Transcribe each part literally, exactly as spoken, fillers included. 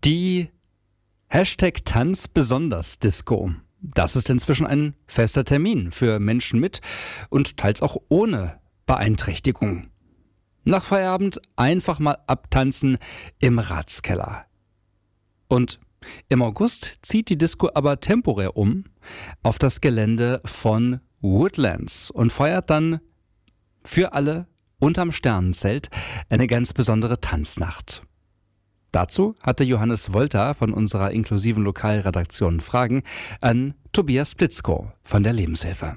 Die Hashtag Tanz besonders Disco. Das ist inzwischen ein fester Termin für Menschen mit und teils auch ohne Beeinträchtigung. Nach Feierabend einfach mal abtanzen im Ratskeller. Und im August zieht die Disco aber temporär um auf das Gelände von Woodlands und feiert dann für alle unterm Sternenzelt eine ganz besondere Tanznacht. Dazu hatte Johannes Wolter von unserer inklusiven Lokalredaktion Fragen an Tobias Blitzko von der Lebenshilfe.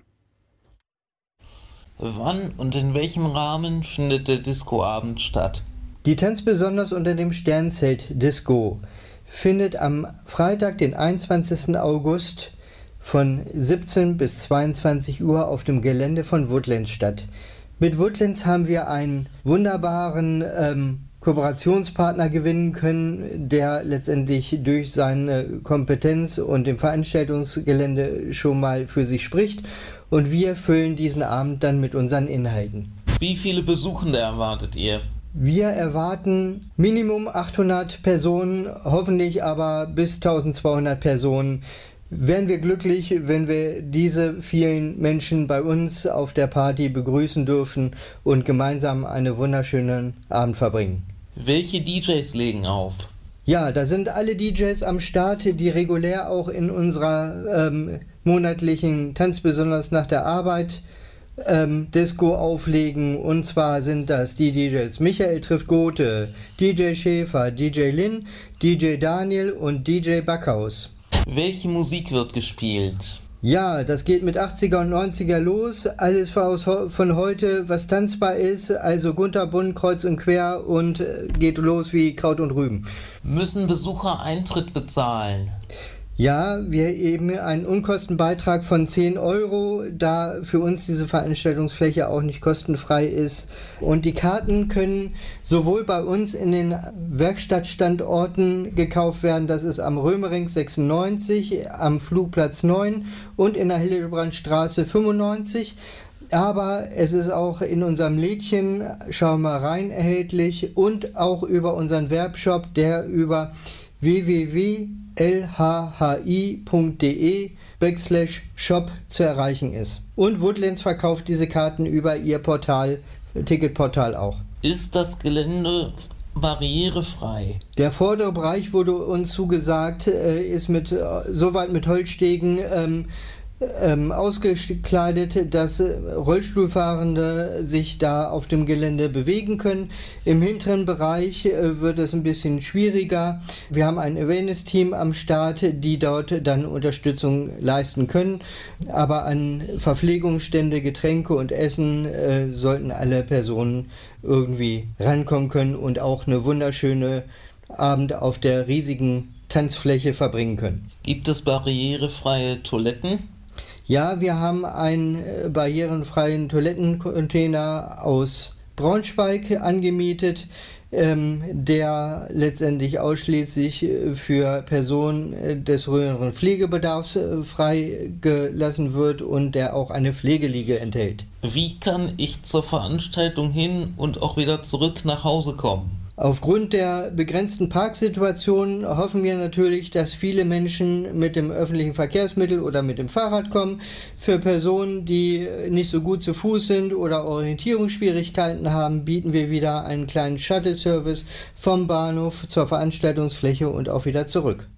Wann und in welchem Rahmen findet der Discoabend statt? Die Tanz besonders unter dem Sternzelt Disco findet am Freitag, den einundzwanzigsten August von siebzehn bis zweiundzwanzig Uhr auf dem Gelände von Woodlands statt. Mit Woodlands haben wir einen wunderbaren ähm, Kooperationspartner gewinnen können, der letztendlich durch seine Kompetenz und dem Veranstaltungsgelände schon mal für sich spricht. Und wir füllen diesen Abend dann mit unseren Inhalten. Wie viele Besuchende erwartet ihr? Wir erwarten Minimum achthundert Personen, hoffentlich aber bis eintausendzweihundert Personen. Wären wir glücklich, wenn wir diese vielen Menschen bei uns auf der Party begrüßen dürfen und gemeinsam einen wunderschönen Abend verbringen. Welche D Js legen auf? Ja, da sind alle D Js am Start, die regulär auch in unserer ähm, monatlichen Tanz besonders nach der Arbeit ähm, Disco auflegen. Und zwar sind das die D Js Michael trifft Gothe, D J Schäfer, D J Lin, D J Daniel und D J Backhaus. Welche Musik wird gespielt? Ja, das geht mit achtziger und neunziger los. Alles von heute, was tanzbar ist. Also kunterbunt, kreuz und quer und geht los wie Kraut und Rüben. Müssen Besucher Eintritt bezahlen? Ja, wir eben einen Unkostenbeitrag von zehn Euro, da für uns diese Veranstaltungsfläche auch nicht kostenfrei ist. Und die Karten können sowohl bei uns in den Werkstattstandorten gekauft werden, das ist am Römering sechsundneunzig, am Flugplatz neun und in der Hildebrandstraße fünfundneunzig. Aber es ist auch in unserem Lädchen Schau mal rein erhältlich und auch über unseren Webshop, der über w w w punkt l h h i punkt d e backslash shop zu erreichen ist. Und Woodlands verkauft diese Karten über ihr Portal, Ticketportal auch. Ist das Gelände barrierefrei? Der vordere Bereich, wurde uns zugesagt, ist mit soweit mit Holzstegen ähm, ähm, ausgekleidet, dass Rollstuhlfahrende sich da auf dem Gelände bewegen können. Im hinteren Bereich äh, wird es ein bisschen schwieriger. Wir haben ein Awareness-Team am Start, die dort dann Unterstützung leisten können. Aber an Verpflegungsstände, Getränke und Essen äh, sollten alle Personen irgendwie rankommen können und auch eine wunderschöne Abend auf der riesigen Tanzfläche verbringen können. Gibt es barrierefreie Toiletten? Ja, wir haben einen äh, barrierenfreien Toilettencontainer aus Braunschweig angemietet, ähm, der letztendlich ausschließlich äh, für Personen äh, des höheren Pflegebedarfs äh, freigelassen wird und der auch eine Pflegeliege enthält. Wie kann ich zur Veranstaltung hin und auch wieder zurück nach Hause kommen? Aufgrund der begrenzten Parksituation hoffen wir natürlich, dass viele Menschen mit dem öffentlichen Verkehrsmittel oder mit dem Fahrrad kommen. Für Personen, die nicht so gut zu Fuß sind oder Orientierungsschwierigkeiten haben, bieten wir wieder einen kleinen Shuttle-Service vom Bahnhof zur Veranstaltungsfläche und auch wieder zurück.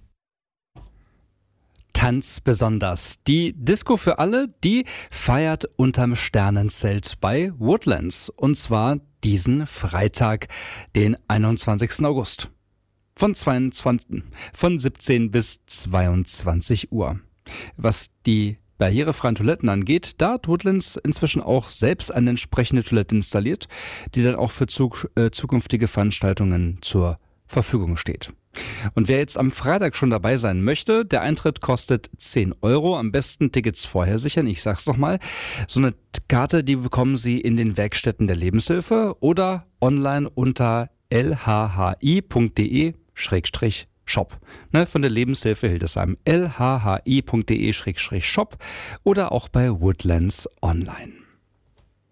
Tanz besonders. Die Disco für alle, die feiert unterm Sternenzelt bei Woodlands. Und zwar diesen Freitag, den einundzwanzigsten August. Von, zweiundzwanzig, von siebzehn bis zweiundzwanzig Uhr. Was die barrierefreien Toiletten angeht, da hat Woodlands inzwischen auch selbst eine entsprechende Toilette installiert, die dann auch für zuk- äh, zukünftige Veranstaltungen zur Verfügung steht. Und wer jetzt am Freitag schon dabei sein möchte, der Eintritt kostet zehn Euro. Am besten Tickets vorher sichern, ich sag's nochmal. So eine Karte, die bekommen Sie in den Werkstätten der Lebenshilfe oder online unter l h h i punkt d e schrägstrich shop. Ne, von der Lebenshilfe Hildesheim l h h i punkt d e schrägstrich shop oder auch bei Woodlands online.